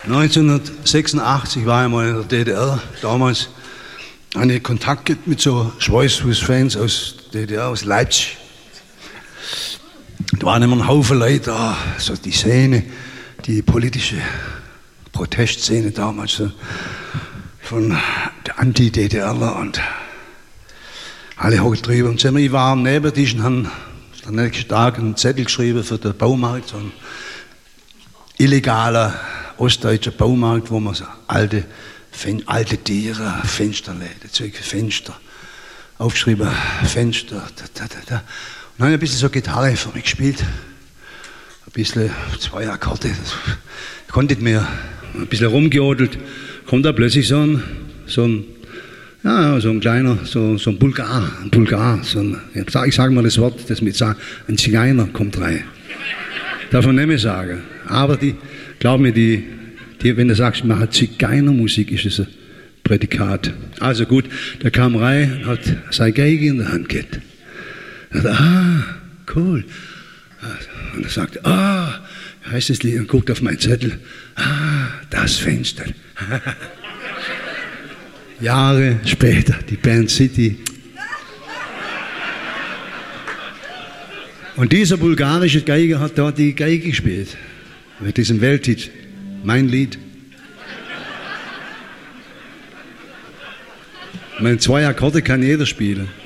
1986 war ich mal in der DDR. Damals hatte ich Kontakt mit so Schweißfuß-Fans aus DDR, aus Leipzig. Da waren immer ein Haufen Leute da, so die Szene, die politische Protestszene damals, so von der Anti-DDRler und alle hochgetrieben. Und ich war am Nebentisch und habe am nächsten Tag einen Zettel geschrieben für den Baumarkt, so ein illegaler ostdeutscher Baumarkt, wo man so alte Tiere, Fensterläden, Zeug für Fenster, aufgeschrieben, Fenster, da. Und dann habe ich ein bisschen so Gitarre für mich gespielt, ein bisschen 2 Akkorde, ich konnte nicht mehr, ein bisschen rumgejodelt, kommt da plötzlich so ein kleiner, so ein Bulgar, ich sage mal das Wort, das mit sagen, ein Zigeuner kommt rein. Darf man nicht mehr sagen. Aber glaub mir, wenn du sagst, ich mache Zigeunermusik, ist es ein Prädikat. Also gut, der kam rein, hat seine Geige in der Hand gehabt. Er sagt, cool. Und er sagt, heißt das Lied, und guckt auf meinen Zettel, das Fenster. Jahre später, die Band City. Und dieser bulgarische Geiger hat dort die Geige gespielt. Mit diesem Welthit. Mein Lied. Meine 2 Akkorde kann jeder spielen.